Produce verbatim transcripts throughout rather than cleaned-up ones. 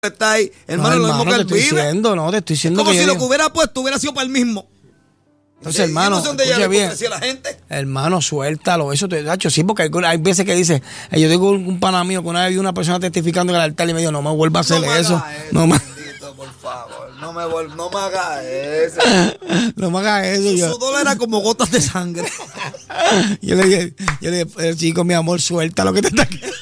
está ahí, hermano, no, no, lo mismo hermano, que él te estoy vive. diciendo, no, te estoy diciendo como que si yo lo que hubiera puesto hubiera sido para él mismo. Entonces, hermano, no sé dónde escuche ya bien. le la gente. Hermano, suéltalo. Eso te hecho sí, porque hay, hay veces que dice, eh, yo digo un, un pana mío que una vez vi una persona testificando en el altar y me dijo, no me vuelva a hacer no eso. eso. No me Bendito, por favor. No me, vuel- no me haga eso. no me hagas eso. Su Yo, sudor era como gotas de sangre. yo le dije, yo le dije, chico, mi amor, suelta lo que te está quedando.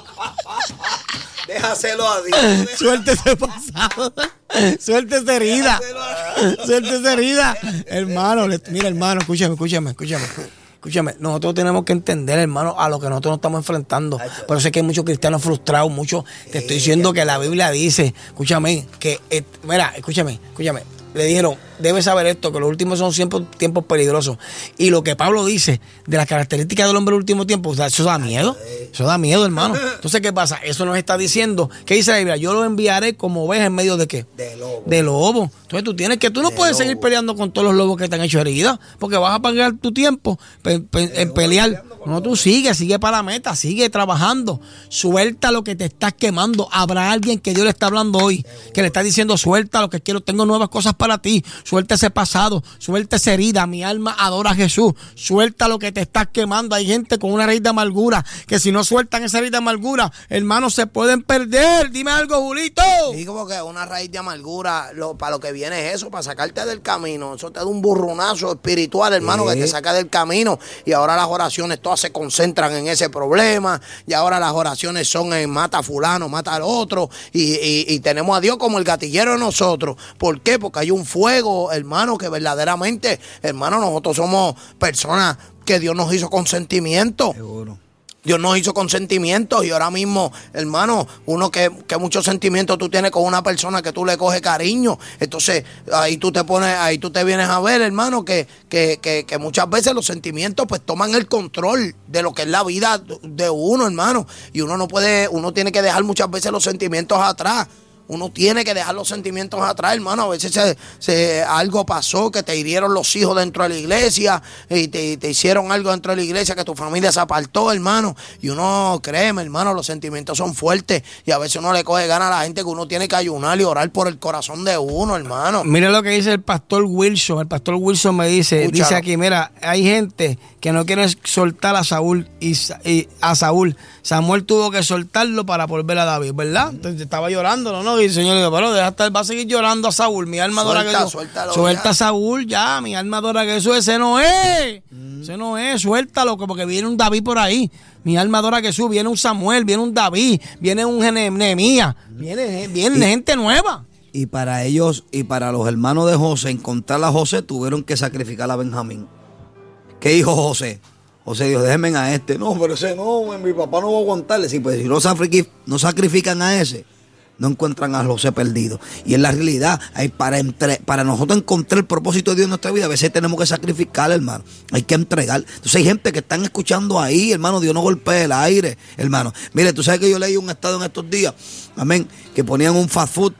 Déjaselo a Dios. Suelta ese pasado. Suelta esa herida. Suelta esa herida. Hermano, le- mira, hermano, escúchame, escúchame, escúchame. Escúchame, nosotros tenemos que entender, hermano, a lo que nosotros nos estamos enfrentando. Por eso es que hay muchos cristianos frustrados, muchos. Te estoy diciendo que la Biblia dice, escúchame, que, eh, mira, escúchame, escúchame. Le dijeron, debes saber esto, que los últimos son tiempos, tiempos peligrosos. Y lo que Pablo dice de las características del hombre del último tiempo, o sea, eso da miedo. Eso da miedo, hermano. Entonces, ¿qué pasa? Eso nos está diciendo, ¿qué dice la Biblia? Yo lo enviaré como oveja en medio de qué? De lobo. De lobo. Entonces tú tienes que, tú no De puedes lobo. seguir peleando con todos los lobos que te han hecho heridas, porque vas a pagar tu tiempo pe- pe- en pelear. No, tú sigue, sigue para la meta, sigue trabajando. Suelta lo que te estás quemando. Habrá alguien que Dios le está hablando hoy, que le está diciendo, suelta lo que quiero, tengo nuevas cosas para ti. Suelta ese pasado, suelta esa herida. Mi alma adora a Jesús. Suelta lo que te estás quemando. Hay gente con una raíz de amargura, que si no sueltan esa raíz de amargura, hermanos, se pueden perder. Dime algo, Julito. Digo porque una raíz de amargura, lo, para lo que viene es eso, para sacarte del camino. Eso te da un burrunazo espiritual, hermano, Sí. que te saca del camino. Y ahora las oraciones todas se concentran en ese problema. Y ahora las oraciones son en mata a fulano, mata al otro. Y, y, y tenemos a Dios como el gatillero de nosotros. ¿Por qué? Porque hay un fuego, hermano, que verdaderamente, hermano, nosotros somos personas que Dios nos hizo con sentimiento. Seguro. Dios nos hizo con sentimientos y ahora mismo, hermano, uno que, que muchos sentimientos tú tienes con una persona que tú le coges cariño. Entonces, ahí tú te pones, ahí tú te vienes a ver, hermano, que, que, que, que muchas veces los sentimientos pues toman el control de lo que es la vida de uno, hermano. Y uno no puede, uno tiene que dejar muchas veces los sentimientos atrás. Uno tiene que dejar los sentimientos atrás, hermano. A veces se, se, algo pasó, que te hirieron los hijos dentro de la iglesia y te, te hicieron algo dentro de la iglesia, que tu familia se apartó, hermano. Y uno, créeme, hermano, los sentimientos son fuertes y a veces uno le coge ganas a la gente que uno tiene que ayunar y orar por el corazón de uno, hermano. Mira lo que dice el pastor Wilson. El pastor Wilson me dice, Escúchalo. dice aquí, mira, hay gente que no quiere soltar a Saúl y, Sa- y a Saúl. Samuel tuvo que soltarlo para volver a David, ¿verdad? Entonces estaba llorando, ¿no? ¿no? Y el Señor le dijo, pero deja estar, va a seguir llorando a Saúl. Mi alma adora Suelta, a Jesús. suéltalo Suelta ya. a Saúl ya, mi alma adora a Jesús. Ese no es. Ese no es, suéltalo, porque viene un David por ahí. Mi alma adora a Jesús. Viene un Samuel, viene un David, viene un Gene- Nehemías, viene, viene gente nueva. Y para ellos y para los hermanos de José, encontrar a José, tuvieron que sacrificar a Benjamín. ¿Qué dijo José? José dijo, déjenme a este. No, pero ese no, mi papá no va a aguantarle. Sí, pues si no, sacrific- no sacrifican a ese, no encuentran a José perdido. Y en la realidad, hay para, entre, para nosotros encontrar el propósito de Dios en nuestra vida, a veces tenemos que sacrificar, hermano. Hay que entregar. Entonces hay gente que están escuchando ahí, hermano, Dios no golpea el aire, hermano. Mire, tú sabes que yo leí un estado en estos días, amén, que ponían un fast food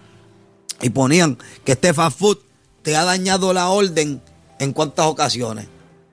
y ponían que este fast food te ha dañado la orden en cuántas ocasiones.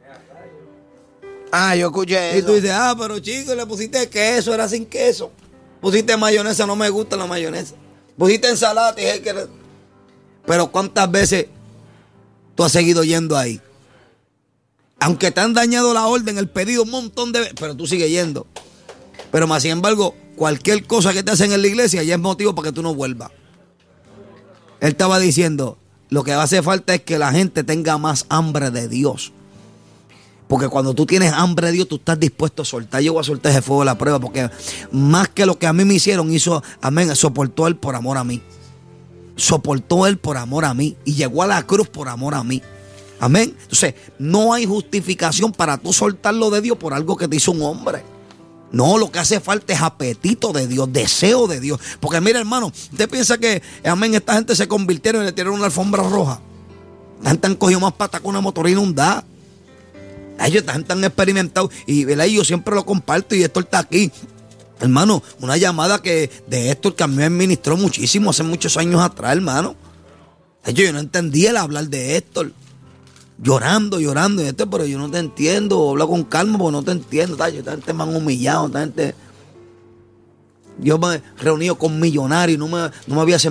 Ah, yo escuché Y tú eso. dices, ah, pero chico, le pusiste queso, era sin queso. Pusiste mayonesa, no me gusta la mayonesa. Pusiste ensalada, te dije que era... Pero ¿cuántas veces tú has seguido yendo ahí? Aunque te han dañado la orden, el pedido un montón de veces, pero tú sigues yendo. Pero más sin embargo, cualquier cosa que te hacen en la iglesia ya es motivo para que tú no vuelvas. Él estaba diciendo, lo que hace falta es que la gente tenga más hambre de Dios. Porque cuando tú tienes hambre de Dios, tú estás dispuesto a soltar. Yo voy a soltar ese fuego de la prueba, porque más que lo que a mí me hicieron, hizo, amén, soportó Él por amor a mí. Soportó Él por amor a mí. Y llegó a la cruz por amor a mí. Amén. Entonces, no hay justificación para tú soltar lo de Dios por algo que te hizo un hombre. No, lo que hace falta es apetito de Dios, deseo de Dios. Porque mira, hermano, usted piensa que, amén, esta gente se convirtieron y le tiraron una alfombra roja. Esta gente han cogido más pata que una motorina hundada. Ellos están tan experimentados y, ¿verdad? Y yo siempre lo comparto y Héctor está aquí. Hermano, una llamada que de Héctor que a mí me ministró muchísimo hace muchos años atrás, hermano. Yo, yo no entendía el hablar de Héctor. Llorando, llorando. Y Héctor, pero yo no te entiendo. Habla con calma porque no te entiendo. Esta gente me han humillado. Esta gente... Yo me he reunido con millonarios, no me, no me había